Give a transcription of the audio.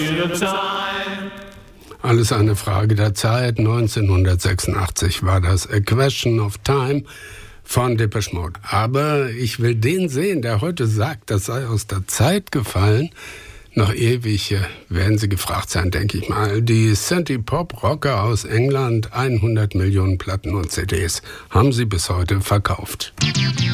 Alles eine Frage der Zeit. 1986 war das A Question of Time von Depeche Mode. Aber ich will den sehen, der heute sagt, das sei aus der Zeit gefallen. Noch ewig werden sie gefragt sein, denke ich mal. Die Synthie-Pop-Rocker aus England, 100 Millionen Platten und CDs haben sie bis heute verkauft.